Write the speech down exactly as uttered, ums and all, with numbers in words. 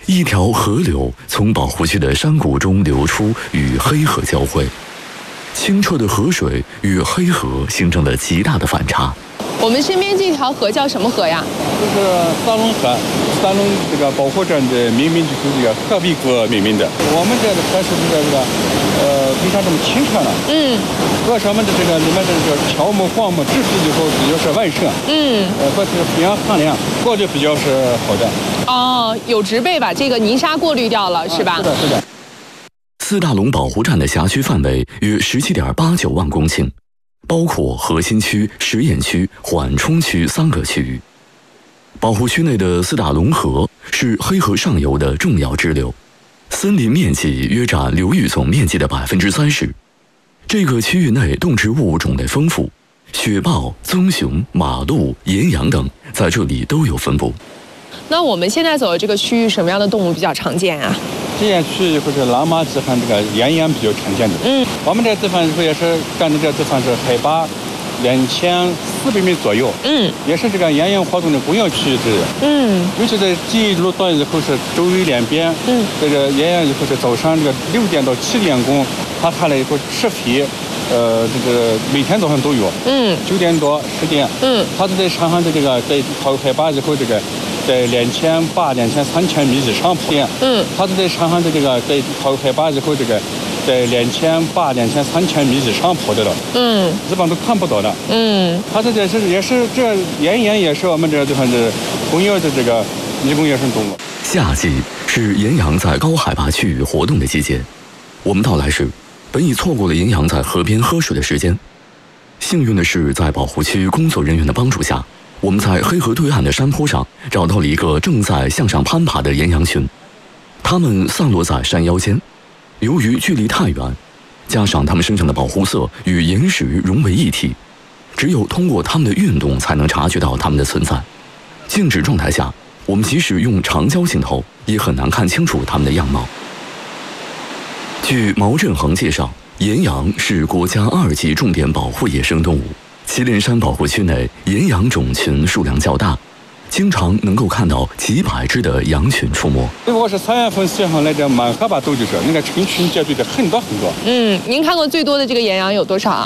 一条河流从保护区的山谷中流出，与黑河交汇。清澈的河水与黑河形成了极大的反差。 我们身边这条河叫什么河呀？ 这是萨龙河，萨龙这个保护站的命名就是这个河壁河命名的。我们这个河是这个这个呃非常这么清澈了。 嗯。 河上面的这个里面的这个乔木、黄木、植被以后比较是外生。嗯。呃，或是营养含量过滤比较是好的。 哦，有植被把这个泥沙过滤掉了，是吧？ 是的，是的。 四大龙保护站的辖区范围约十七点八九万公顷，包括核心区、实验区、缓冲区三个区域。保护区内的四大龙河是黑河上游的重要支流，森林面积约占流域总面积的百分之三十。这个区域内动植物种类丰富，雪豹、棕熊、马鹿、岩羊等在这里都有分布。 那我们现在走的这个区域，什么样的动物比较常见啊？ 实验区或者蓝马鲫和这个岩羊比较常见的。嗯，我们这地方也是干的这地方是海拔两千四百米左右。嗯，也是这个岩羊活动的重要区域之一。嗯，尤其在这一路段以后是周围两边，嗯，这个岩羊以后是早上这个六点到七点钟，它下来以后吃肥，呃，这个每天早上都有。嗯，九点多十点，嗯，它是在山上的这个在跑海拔以后这个。在两千八、两千三千米以上跑的，嗯，它是在山上的这个在跑海拔以后，这个在两千八、两千三千米以上跑的了，嗯，一般都看不到的，嗯，它这也是也是这岩羊也是我们这地方的重要的这个迷宫野生动物。 夏季是岩羊在高海拔区域活动的季节，我们到来时，本已错过了岩羊在河边喝水的时间。幸运的是，在保护区工作人员的帮助下，我们在黑河对岸的山坡上找到了一个正在向上攀爬的岩羊群，它们散落在山腰间。由于距离太远，加上它们身上的保护色与岩石融为一体，只有通过它们的运动才能察觉到它们的存在。静止状态下，我们即使用长焦镜头也很难看清楚它们的样貌。据毛振恒介绍，岩羊是国家二级重点保护野生动物。祁连山保护区内岩羊种群数量较大，经常能够看到几百只的羊群出没。 如果是三月份、四月份来这满河吧，都就是那个成群结队的很多很多。 嗯，您看过最多的这个岩羊有多少啊？